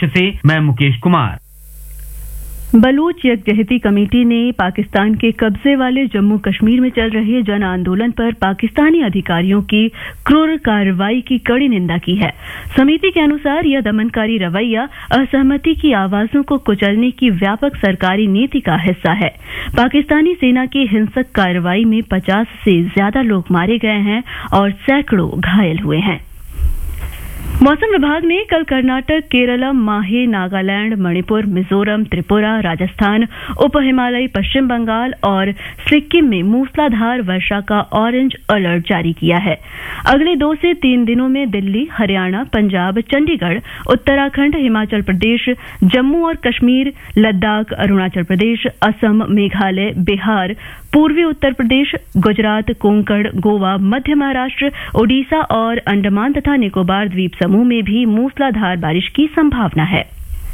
कच्छ से मैं मुकेश कुमार। बलूच यकजहती कमेटी ने पाकिस्तान के कब्जे वाले जम्मू कश्मीर में चल रहे जन आंदोलन पर पाकिस्तानी अधिकारियों की क्रूर कार्रवाई की कड़ी निंदा की है। समिति के अनुसार यह दमनकारी रवैया असहमति की आवाजों को कुचलने की व्यापक सरकारी नीति का हिस्सा है। पाकिस्तानी सेना की हिंसक कार्रवाई में 50 से ज्यादा लोग मारे गए हैं और सैकड़ों घायल हुए हैं। मौसम विभाग ने कल कर्नाटक, केरलम, माहे, नागालैंड, मणिपुर, मिजोरम, त्रिपुरा, राजस्थान, उप हिमालयी पश्चिम बंगाल और सिक्किम में मूसलाधार वर्षा का ऑरेंज अलर्ट जारी किया है। अगले 2 से 3 दिनों में दिल्ली, हरियाणा, पंजाब, चंडीगढ़, उत्तराखंड, हिमाचल प्रदेश, जम्मू और कश्मीर, लद्दाख, अरुणाचल प्रदेश, असम, मेघालय, बिहार, पूर्वी उत्तर प्रदेश, गुजरात, कोंकण, गोवा, मध्य महाराष्ट्र, ओडिशा और अंडमान तथा निकोबार द्वीप समूह में भी मूसलाधार बारिश की संभावना है।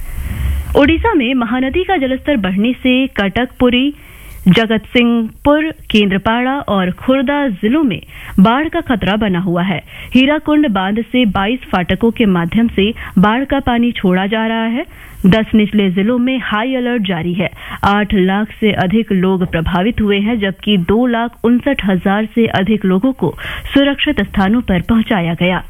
ओडिशा में महानदी का जलस्तर बढ़ने से कटकपुरी, जगत सिंहपुर, केंद्रपाड़ा और खुर्दा जिलों में बाढ़ का खतरा बना हुआ है। हीराकुंड बांध से 22 फाटकों के माध्यम से बाढ़ का पानी छोड़ा जा रहा है। 10 निचले जिलों में हाई अलर्ट जारी है। 8 लाख से अधिक लोग प्रभावित हुए हैं, जबकि 2,59,000 से अधिक लोगों को सुरक्षित स्थानों पर पहुंचाया गया।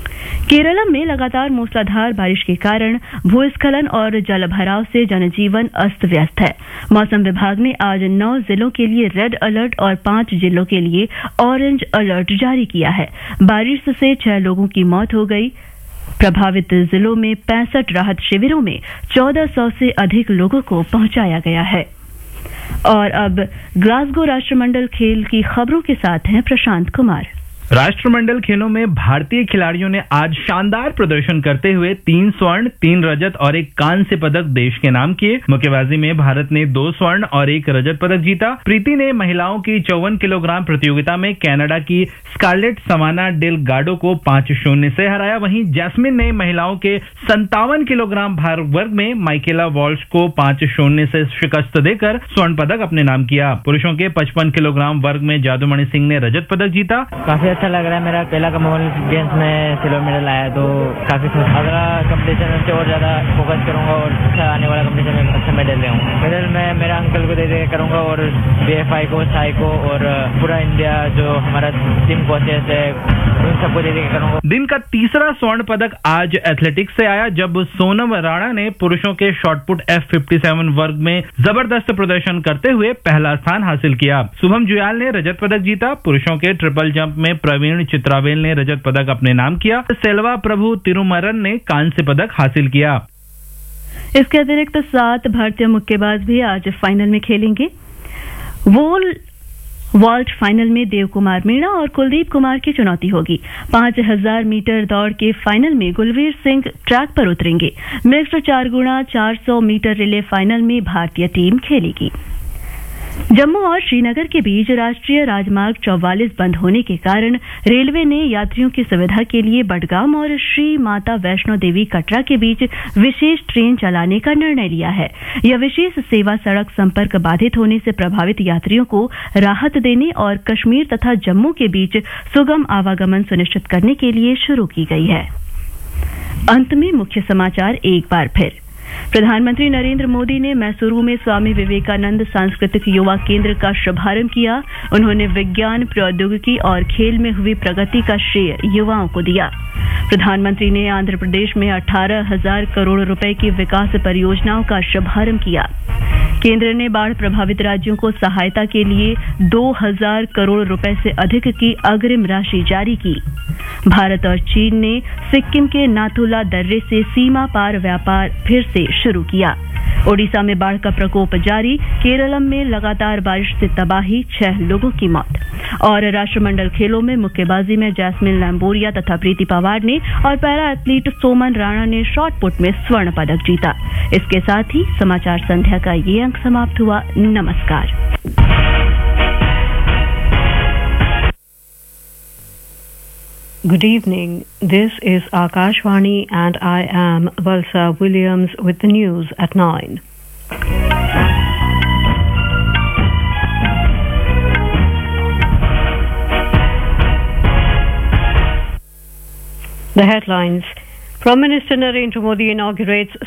केरलम में लगातार मूसलाधार बारिश के कारण भूस्खलन और जलभराव से जनजीवन अस्त व्यस्त है। मौसम विभाग ने आज 9 जिलों के लिए रेड अलर्ट और 5 जिलों के लिए ऑरेंज अलर्ट जारी किया है। बारिश से 6 लोगों की मौत हो गई। प्रभावित जिलों में 65 राहत शिविरों में 1400 से अधिक लोगों को पहुंचाया गया है। और अब ग्लासगो राष्ट्रमंडल खेल की खबरों के साथ हैं प्रशांत कुमार। राष्ट्रमंडल खेलों में भारतीय खिलाड़ियों ने आज शानदार प्रदर्शन करते हुए 3 स्वर्ण, 3 रजत और 1 कांस्य पदक देश के नाम किए। मुक्केबाजी में भारत ने 2 स्वर्ण और 1 रजत पदक जीता। प्रीति ने महिलाओं की 54 किलोग्राम प्रतियोगिता में कनाडा की स्कारलेट सवाना डेलगाडो को 5-0 से हराया। वहीं जैस्मिन ने महिलाओं के 57 किलोग्राम भार वर्ग में माइकेला वॉल्श को 5-0 से शिकस्त देकर स्वर्ण पदक अपने नाम किया। पुरुषों के 55 किलोग्राम वर्ग में जादूमणि सिंह ने रजत पदक जीता। काफी अच्छा लग रहा है। मेरा पहला कॉमनवेल्थ गेम्स में सिल्वर मेडल आया, तो काफी खुश। अगला कंपटीशन में और ज्यादा फोकस करूंगा और आने वाला कंपटीशन में अच्छा मेडल ले आऊंगा। मेडल मैं मेरा अंकल को दे करूंगा और BFI को, साई को और पूरा इंडिया जो हमारा टीम कोचेस है उन सबको दे करूंगा। दिन का तीसरा स्वर्ण पदक आज एथलेटिक्स से आया, जब सोनम राणा ने पुरुषों के शॉटपुट F57 वर्ग में जबरदस्त प्रदर्शन करते हुए पहला स्थान हासिल किया। शुभम जुयाल ने रजत पदक जीता। पुरुषों के ट्रिपल जंप में प्रवीण चित्रावेल ने रजत पदक अपने नाम किया। सेल्वा प्रभु तिरुमरन ने कांस्य पदक हासिल किया। इसके अतिरिक्त 7 भारतीय मुक्केबाज भी आज फाइनल में खेलेंगे। वॉल्ट फाइनल में देव कुमार मीणा और कुलदीप कुमार की चुनौती होगी। 5000 मीटर दौड़ के फाइनल में गुलवीर सिंह ट्रैक पर उतरेंगे। मिक्स्ड 4 गुणा 400 मीटर रिले फाइनल में भारतीय टीम खेलेगी। जम्मू और श्रीनगर के बीच राष्ट्रीय राजमार्ग 44 बंद होने के कारण रेलवे ने यात्रियों की सुविधा के लिए बडगाम और श्री माता वैष्णो देवी कटरा के बीच विशेष ट्रेन चलाने का निर्णय लिया है। यह विशेष सेवा सड़क संपर्क बाधित होने से प्रभावित यात्रियों को राहत देने और कश्मीर तथा जम्मू के बीच सुगम आवागमन सुनिश्चित करने के लिए शुरू की गई है। अंत में मुख्य समाचार एक बार फिर। प्रधानमंत्री नरेंद्र मोदी ने मैसूरू में स्वामी विवेकानंद सांस्कृतिक युवा केंद्र का शुभारंभ किया। उन्होंने विज्ञान, प्रौद्योगिकी और खेल में हुई प्रगति का श्रेय युवाओं को दिया। प्रधानमंत्री ने आंध्र प्रदेश में 18,000 करोड़ रुपए की विकास परियोजनाओं का शुभारंभ किया। केंद्र ने बाढ़ प्रभावित राज्यों को सहायता के लिए 2,000 करोड़ रुपए से अधिक की अग्रिम राशि जारी की। भारत और चीन ने सिक्किम के नाथुला दर्रे से सीमा पार व्यापार फिर से शुरू किया। ओडिशा में बाढ़ का प्रकोप जारी। केरलम में लगातार बारिश से तबाही, 6 लोगों की मौत। और राष्ट्रमंडल खेलों में मुक्केबाजी में जैस्मिन लैम्बोरिया तथा प्रीति पवार ने और पैरा एथलीट सोमन राणा ने शॉटपुट में स्वर्ण पदक जीता। इसके साथ ही समाचार संध्या का ये अंक समाप्त हुआ। नमस्कार। Good evening. This is Akashvani and I am Valsa Williams with the news at 9. The headlines. Prime Minister Narendra Modi inaugurates